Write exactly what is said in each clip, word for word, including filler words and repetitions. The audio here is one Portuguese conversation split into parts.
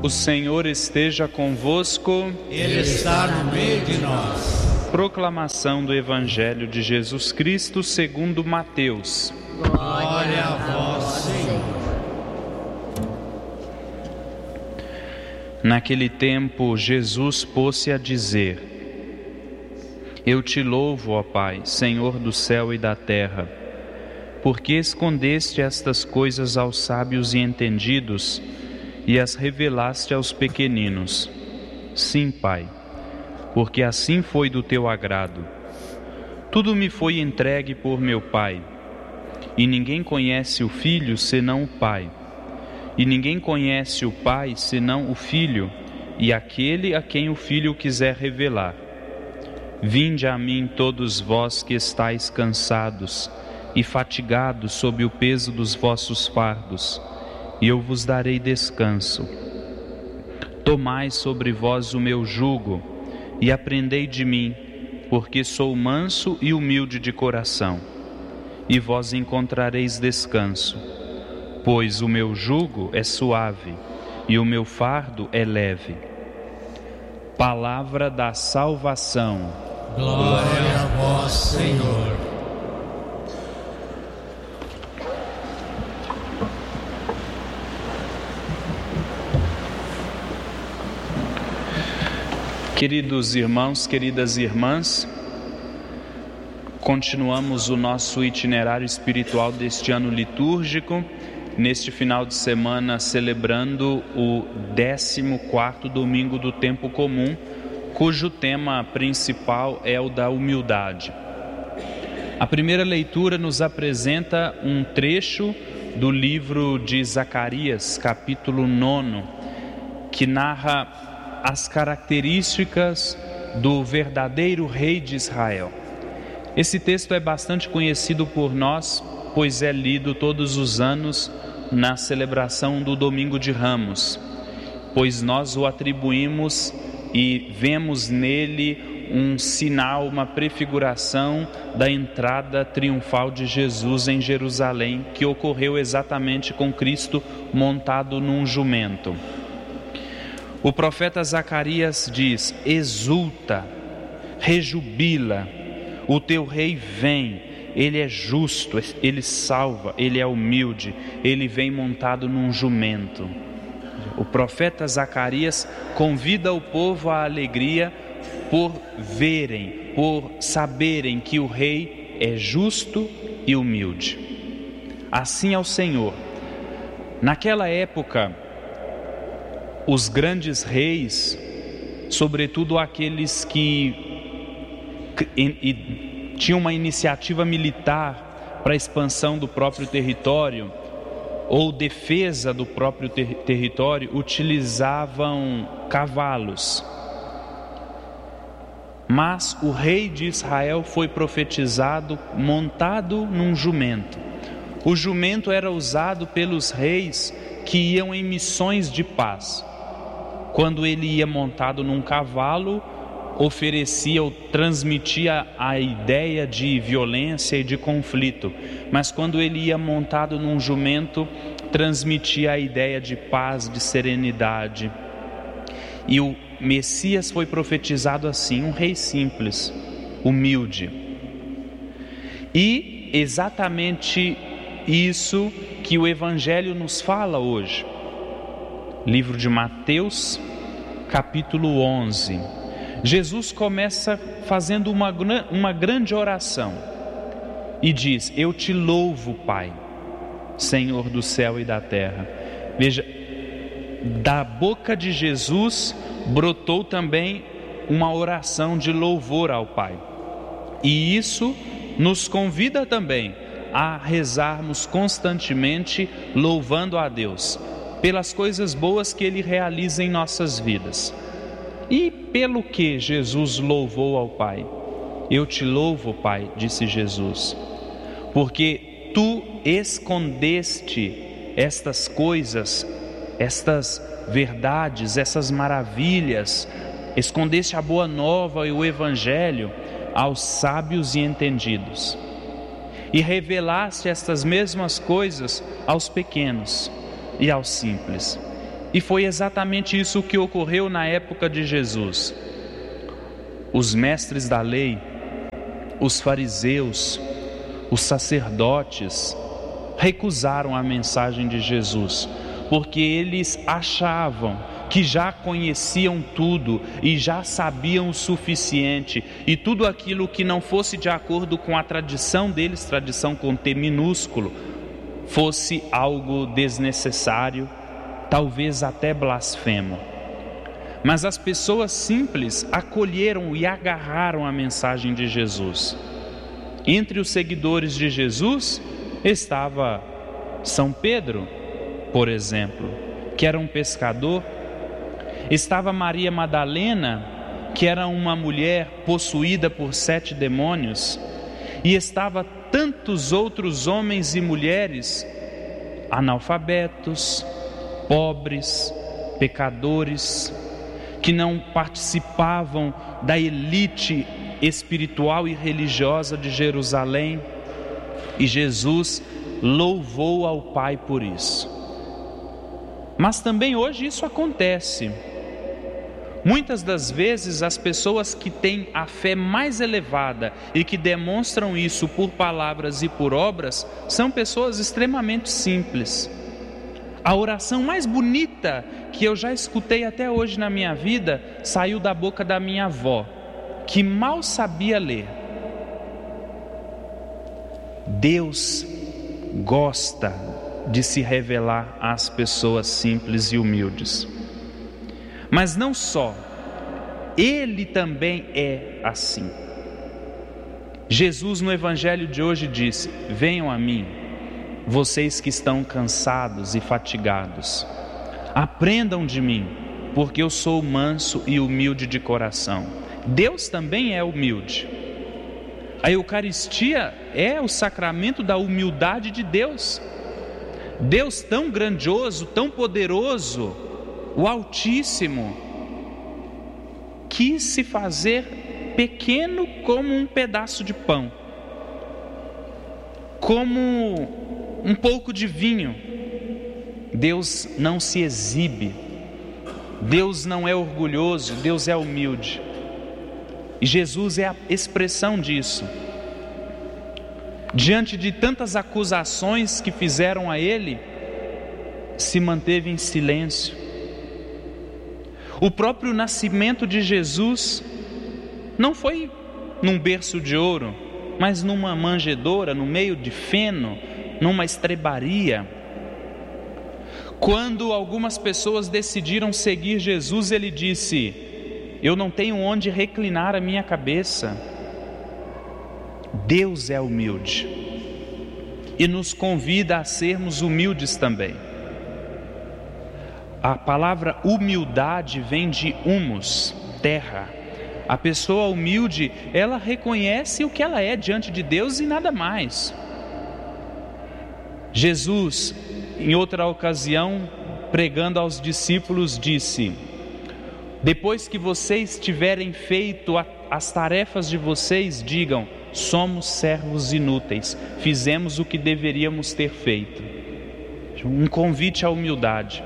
O Senhor esteja convosco. Ele está no meio de nós. Proclamação do Evangelho de Jesus Cristo segundo Mateus. Glória a vós, Senhor. Naquele tempo, Jesus pôs-se a dizer: Eu te louvo, ó Pai, Senhor do céu e da terra, porque escondeste estas coisas aos sábios e entendidos e as revelaste aos pequeninos. Sim, Pai, porque assim foi do teu agrado. Tudo me foi entregue por meu Pai, e ninguém conhece o Filho senão o Pai, e ninguém conhece o Pai senão o Filho, e aquele a quem o Filho quiser revelar. Vinde a mim todos vós que estáis cansados e fatigados sob o peso dos vossos fardos, e eu vos darei descanso. Tomai sobre vós o meu jugo e aprendei de mim, porque sou manso e humilde de coração, e vós encontrareis descanso, pois o meu jugo é suave e o meu fardo é leve. Palavra da salvação. Glória a vós, Senhor. Queridos irmãos, queridas irmãs, continuamos o nosso itinerário espiritual deste ano litúrgico, neste final de semana celebrando o décimo quarto domingo do tempo comum, cujo tema principal é o da humildade. A primeira leitura nos apresenta um trecho do livro de Zacarias, capítulo nove, que narra as características do verdadeiro rei de Israel. Esse texto é bastante conhecido por nós, pois é lido todos os anos na celebração do Domingo de Ramos, pois nós o atribuímos e vemos nele um sinal, uma prefiguração da entrada triunfal de Jesus em Jerusalém, que ocorreu exatamente com Cristo montado num jumento. O profeta Zacarias diz: exulta, rejubila, o teu rei vem, ele é justo, ele salva, ele é humilde, ele vem montado num jumento. O profeta Zacarias convida o povo à alegria por verem, por saberem que o rei é justo e humilde. Assim é o Senhor. Naquela época, os grandes reis, sobretudo aqueles que e, e, tinham uma iniciativa militar para a expansão do próprio território ou defesa do próprio ter, território, utilizavam cavalos. Mas o rei de Israel foi profetizado montado num jumento. O jumento era usado pelos reis que iam em missões de paz. Quando ele ia montado num cavalo, oferecia ou transmitia a ideia de violência e de conflito. Mas quando ele ia montado num jumento, transmitia a ideia de paz, de serenidade. E o Messias foi profetizado assim, um rei simples, humilde. E exatamente isso que o Evangelho nos fala hoje. Livro de Mateus, capítulo onze. Jesus começa fazendo uma, uma grande oração e diz: eu te louvo, Pai, Senhor do céu e da terra. Veja, da boca de Jesus brotou também uma oração de louvor ao Pai. E isso nos convida também a rezarmos constantemente louvando a Deus pelas coisas boas que Ele realiza em nossas vidas. E pelo que Jesus louvou ao Pai? Eu te louvo, Pai, disse Jesus, porque Tu escondeste estas coisas, estas verdades, essas maravilhas, escondeste a boa nova e o Evangelho aos sábios e entendidos, e revelaste estas mesmas coisas aos pequenos e aos simples. E foi exatamente isso que ocorreu na época de Jesus. Os mestres da lei, os fariseus, os sacerdotes recusaram a mensagem de Jesus, porque eles achavam que já conheciam tudo e já sabiam o suficiente, e tudo aquilo que não fosse de acordo com a tradição deles, tradição com T minúsculo, fosse algo desnecessário, talvez até blasfemo. Mas as pessoas simples acolheram e agarraram a mensagem de Jesus. Entre os seguidores de Jesus estava São Pedro, por exemplo, que era um pescador. Estava Maria Madalena, que era uma mulher possuída por sete demônios. E estava tantos outros homens e mulheres, analfabetos, pobres, pecadores, que não participavam da elite espiritual e religiosa de Jerusalém. E Jesus louvou ao Pai por isso. Mas também hoje isso acontece. Muitas das vezes as pessoas que têm a fé mais elevada e que demonstram isso por palavras e por obras são pessoas extremamente simples. A oração mais bonita que eu já escutei até hoje na minha vida saiu da boca da minha avó, que mal sabia ler. Deus gosta de se revelar às pessoas simples e humildes. Mas não só, Ele também é assim. Jesus no Evangelho de hoje disse: venham a mim, vocês que estão cansados e fatigados, aprendam de mim, porque eu sou manso e humilde de coração. Deus também é humilde. A Eucaristia é o sacramento da humildade de Deus. Deus tão grandioso, tão poderoso, o Altíssimo, quis se fazer pequeno como um pedaço de pão, como um pouco de vinho. Deus não se exibe, Deus não é orgulhoso, Deus é humilde. E Jesus é a expressão disso. Diante de tantas acusações que fizeram a Ele, se manteve em silêncio. O próprio nascimento de Jesus não foi num berço de ouro, mas numa manjedoura, no meio de feno, numa estrebaria. Quando algumas pessoas decidiram seguir Jesus, Ele disse: eu não tenho onde reclinar a minha cabeça. Deus é humilde e nos convida a sermos humildes também. A palavra humildade vem de humus, terra. A pessoa humilde, ela reconhece o que ela é diante de Deus e nada mais. Jesus, em outra ocasião, pregando aos discípulos, disse: depois que vocês tiverem feito a, as tarefas de vocês, digam: somos servos inúteis, fizemos o que deveríamos ter feito. Um convite à humildade.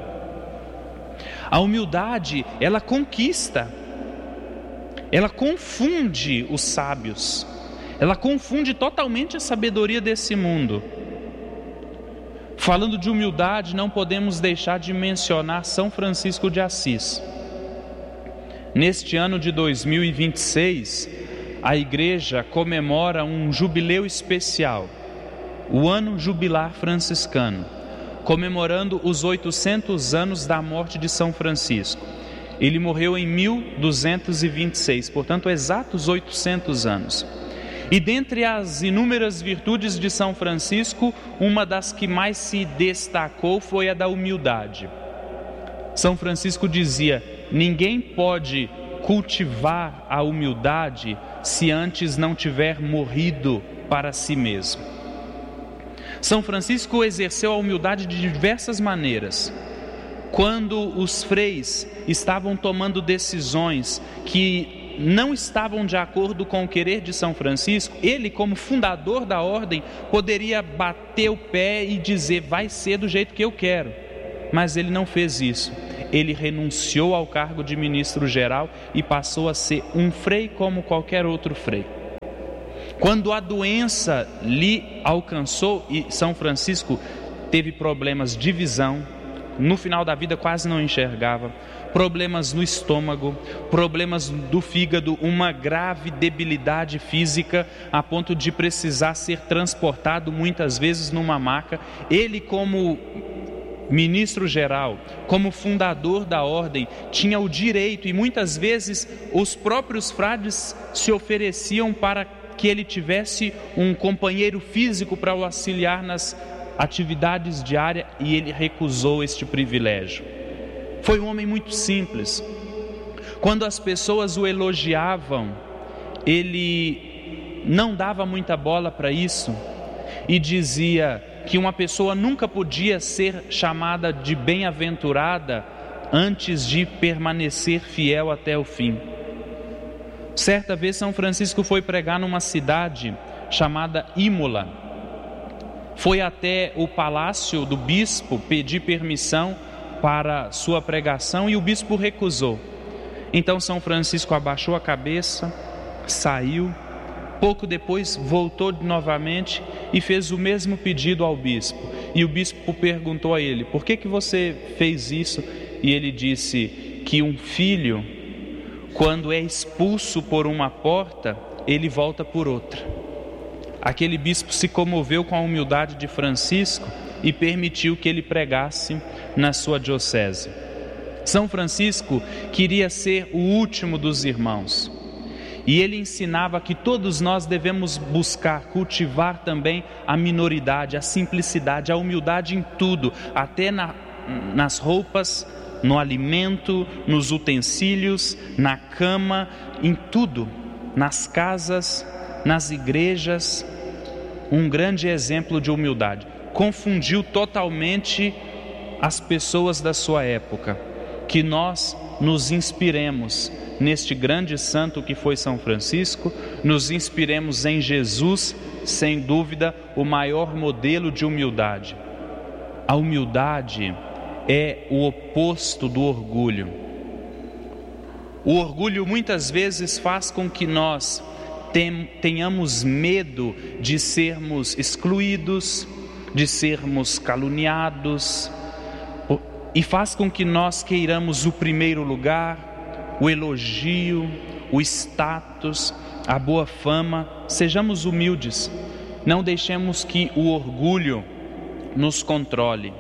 A humildade, ela conquista, ela confunde os sábios, ela confunde totalmente a sabedoria desse mundo. Falando de humildade, não podemos deixar de mencionar São Francisco de Assis. Neste ano de dois mil e vinte e seis, a Igreja comemora um jubileu especial, o Ano Jubilar Franciscano, comemorando os oitocentos anos da morte de São Francisco. Ele morreu em mil duzentos e vinte e seis, portanto, exatos oitocentos anos. E dentre as inúmeras virtudes de São Francisco, uma das que mais se destacou foi a da humildade. São Francisco dizia: ninguém pode cultivar a humildade se antes não tiver morrido para si mesmo. São Francisco exerceu a humildade de diversas maneiras. Quando os freis estavam tomando decisões que não estavam de acordo com o querer de São Francisco, ele, como fundador da ordem, poderia bater o pé e dizer: vai ser do jeito que eu quero. mas ele não fez isso. Ele renunciou ao cargo de ministro-geral e passou a ser um frei como qualquer outro frei. Quando a doença lhe alcançou, e São Francisco teve problemas de visão, no final da vida quase não enxergava, problemas no estômago, problemas do fígado, uma grave debilidade física a ponto de precisar ser transportado muitas vezes numa maca. Ele, como ministro-geral, como fundador da ordem, tinha o direito, e muitas vezes os próprios frades se ofereciam para que ele tivesse um companheiro físico para o auxiliar nas atividades diárias, e ele recusou este privilégio. Foi um homem muito simples. Quando as pessoas o elogiavam, ele não dava muita bola para isso e dizia que uma pessoa nunca podia ser chamada de bem-aventurada antes de permanecer fiel até o fim. Certa vez São Francisco foi pregar numa cidade chamada Imola. Foi até o palácio do bispo pedir permissão para sua pregação e o bispo recusou. Então São Francisco abaixou a cabeça, saiu, pouco depois voltou novamente e fez o mesmo pedido ao bispo. E o bispo perguntou a ele: por que que você fez isso? E ele disse que um filho, quando é expulso por uma porta, ele volta por outra. Aquele bispo se comoveu com a humildade de Francisco e permitiu que ele pregasse na sua diocese. São Francisco queria ser o último dos irmãos, e ele ensinava que todos nós devemos buscar cultivar também a minoridade, a simplicidade, a humildade em tudo, até na, nas roupas, no alimento, nos utensílios, na cama, em tudo, nas casas, nas igrejas. Um grande exemplo de humildade. Confundiu totalmente as pessoas da sua época. Que nós nos inspiremos neste grande santo que foi São Francisco, nos inspiremos em Jesus, sem dúvida, o maior modelo de humildade. A humildade é o oposto do orgulho. O orgulho muitas vezes faz com que nós tenhamos medo de sermos excluídos, de sermos caluniados, e faz com que nós queiramos o primeiro lugar, o elogio, o status, a boa fama. Sejamos humildes, não deixemos que o orgulho nos controle.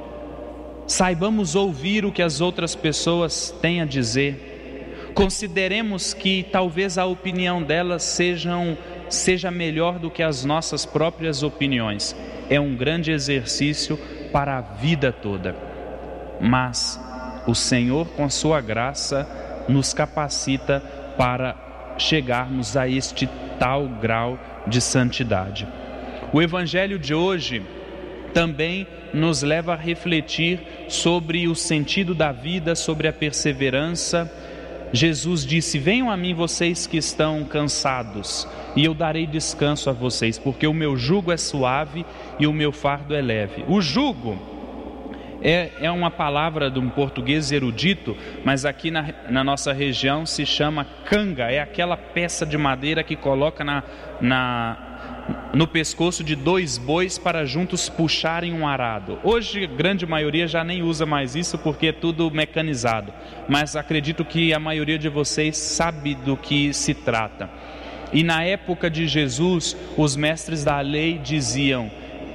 Saibamos ouvir o que as outras pessoas têm a dizer. Consideremos que talvez a opinião delas sejam, seja melhor do que as nossas próprias opiniões. É um grande exercício para a vida toda. Mas o Senhor, com sua graça, nos capacita para chegarmos a este tal grau de santidade. O Evangelho de hoje também nos leva a refletir sobre o sentido da vida, sobre a perseverança. Jesus disse: venham a mim vocês que estão cansados, e eu darei descanso a vocês, porque o meu jugo é suave e o meu fardo é leve. O jugo é, é uma palavra de um português erudito, mas aqui na, na nossa região se chama canga. É aquela peça de madeira que coloca na, na, no pescoço de dois bois para juntos puxarem um arado. Hoje a grande maioria já nem usa mais isso porque é tudo mecanizado, mas acredito que a maioria de vocês sabe do que se trata. E na época de Jesus, os mestres da lei diziam: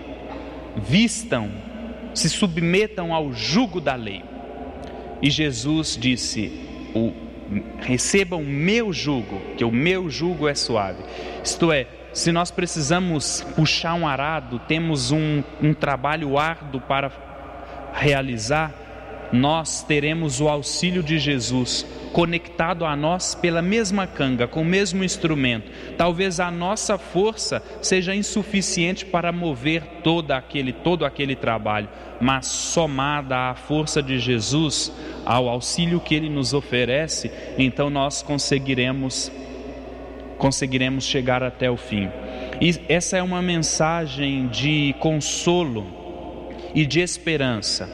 vistam, se submetam ao jugo da lei. E Jesus disse: o, recebam o meu jugo, que o meu jugo é suave. Isto é, se nós precisamos puxar um arado, temos um, um trabalho árduo para realizar, nós teremos o auxílio de Jesus conectado a nós pela mesma canga, com o mesmo instrumento. Talvez a nossa força seja insuficiente para mover todo aquele, todo aquele trabalho, mas somada à força de Jesus, ao auxílio que Ele nos oferece, então nós conseguiremos conseguiremos chegar até o fim. E essa é uma mensagem de consolo e de esperança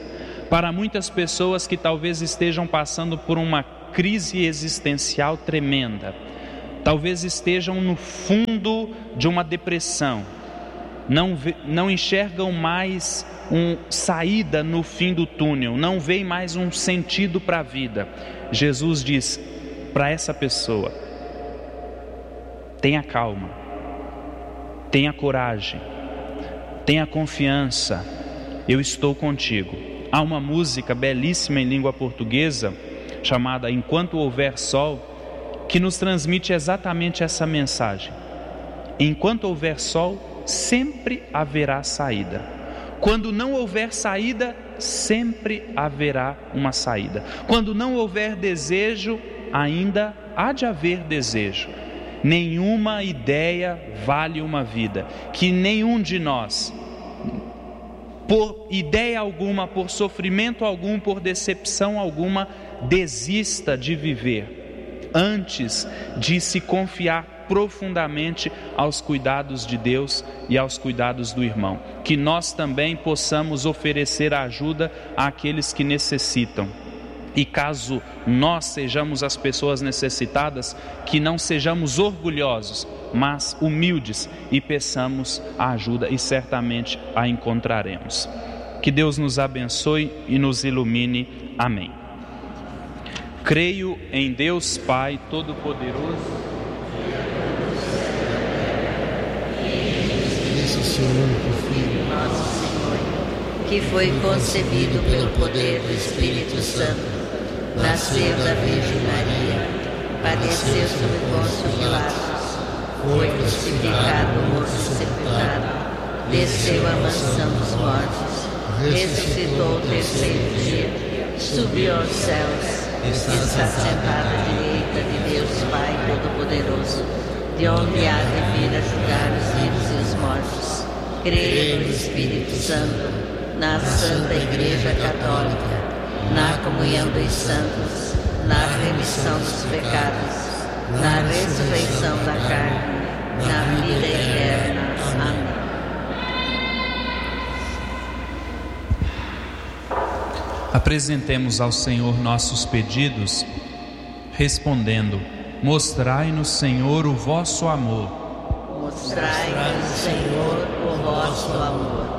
Para muitas pessoas que talvez estejam passando por uma crise existencial tremenda, talvez estejam no fundo de uma depressão, não, vê, não enxergam mais uma saída no fim do túnel, não veem mais um sentido para a vida. Jesus diz para essa pessoa: tenha calma, tenha coragem, tenha confiança, eu estou contigo. Há uma música belíssima em língua portuguesa chamada Enquanto Houver Sol, que nos transmite exatamente essa mensagem. Enquanto houver sol, sempre haverá saída. Quando não houver saída, sempre haverá uma saída. Quando não houver desejo, ainda há de haver desejo. Nenhuma ideia vale uma vida. Que nenhum de nós, por ideia alguma, por sofrimento algum, por decepção alguma, desista de viver, antes de se confiar profundamente aos cuidados de Deus e aos cuidados do irmão. Que nós também possamos oferecer ajuda àqueles que necessitam. E caso nós sejamos as pessoas necessitadas, que não sejamos orgulhosos, mas humildes e peçamos a ajuda, e certamente a encontraremos. Que Deus nos abençoe e nos ilumine. Amém. Creio em Deus Pai Todo-Poderoso, Seu único Filho, nosso Senhor, que foi concebido pelo poder do Espírito Santo, nasceu da Virgem Maria, padeceu sob Pôncio Pilatos, foi crucificado, morto e sepultado, desceu à mansão dos mortos, ressuscitou o terceiro dia, subiu aos céus, está sentado à direita de Deus Pai Todo-Poderoso, de onde há de vir a julgar os vivos e os mortos. Creio no Espírito Santo, na Santa Igreja Católica, na comunhão dos santos, na remissão dos pecados, na ressurreição da carne, na vida eterna. Amém. Apresentemos ao Senhor nossos pedidos, respondendo: mostrai-nos, Senhor, o vosso amor. Mostrai-nos, Senhor, o vosso amor.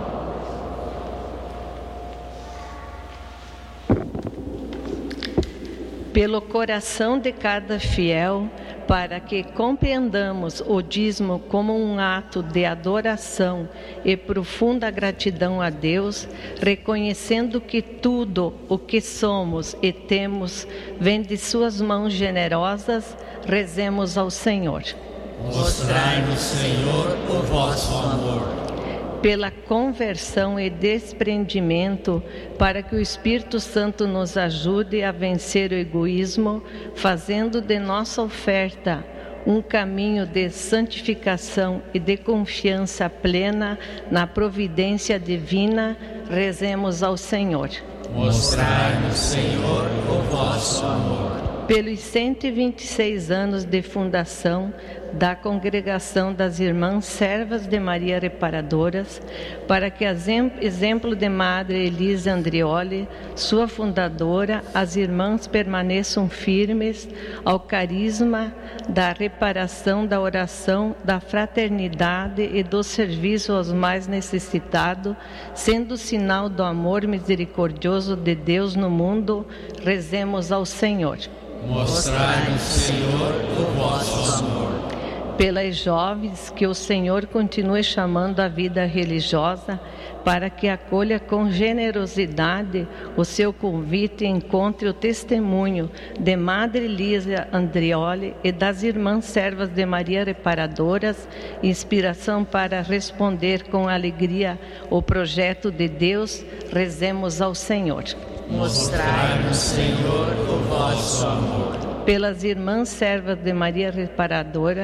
Pelo coração de cada fiel, para que compreendamos o dízimo como um ato de adoração e profunda gratidão a Deus, reconhecendo que tudo o que somos e temos vem de suas mãos generosas, rezemos ao Senhor. Mostrai-nos, Senhor, o vosso amor. Pela conversão e desprendimento, para que o Espírito Santo nos ajude a vencer o egoísmo, fazendo de nossa oferta um caminho de santificação e de confiança plena na providência divina, rezemos ao Senhor. Mostrai-nos, Senhor, o vosso amor. Pelos cento e vinte e seis anos de fundação da Congregação das Irmãs Servas de Maria Reparadoras, para que, a exemplo de Madre Elisa Andrioli, sua fundadora, as irmãs permaneçam firmes ao carisma da reparação, da oração, da fraternidade e do serviço aos mais necessitados, sendo sinal do amor misericordioso de Deus no mundo, rezemos ao Senhor. Mostrai-nos, Senhor, o vosso amor. Pelas jovens que o Senhor continue chamando à vida religiosa, para que acolha com generosidade o seu convite e encontre o testemunho de Madre Elisa Andrioli e das Irmãs Servas de Maria Reparadoras, inspiração para responder com alegria o projeto de Deus, rezemos ao Senhor. Mostrai-nos, Senhor, o vosso amor. Pelas Irmãs Servas de Maria Reparadora,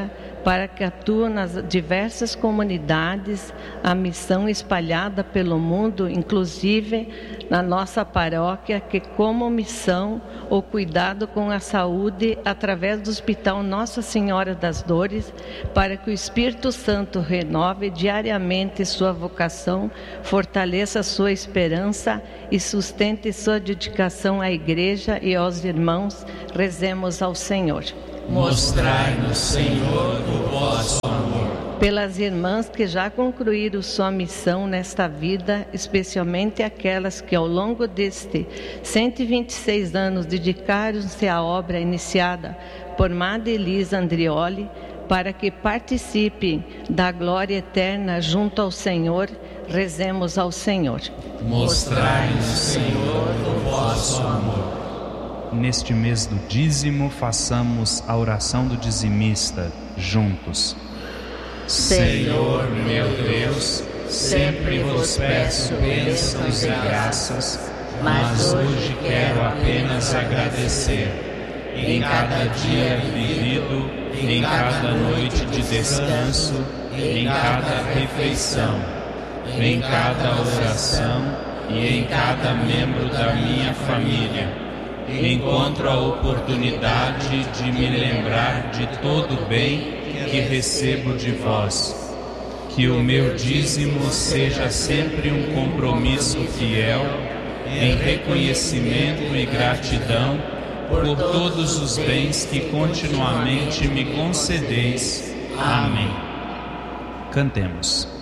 para que atue nas diversas comunidades, a missão espalhada pelo mundo, inclusive na nossa paróquia, que como missão o cuidado com a saúde através do Hospital Nossa Senhora das Dores, para que o Espírito Santo renove diariamente sua vocação, fortaleça sua esperança e sustente sua dedicação à Igreja e aos irmãos. Rezemos ao Senhor. Mostrai-nos, Senhor, o vosso amor. Pelas irmãs que já concluíram sua missão nesta vida, especialmente aquelas que ao longo deste cento e vinte e seis anos dedicaram-se à obra iniciada por Madre Elisa Andrioli, para que participem da glória eterna junto ao Senhor, rezemos ao Senhor. Mostrai-nos, Senhor, o vosso amor. Neste mês do dízimo, façamos a oração do dizimista juntos. Senhor, meu Deus, sempre vos peço bênçãos e graças, mas hoje quero apenas agradecer. Em cada dia vivido, em cada noite de descanso, em cada refeição, em cada oração e em cada membro da minha família, encontro a oportunidade de me lembrar de todo o bem que recebo de vós. Que o meu dízimo seja sempre um compromisso fiel, em reconhecimento e gratidão por todos os bens que continuamente me concedeis. Amém. Cantemos.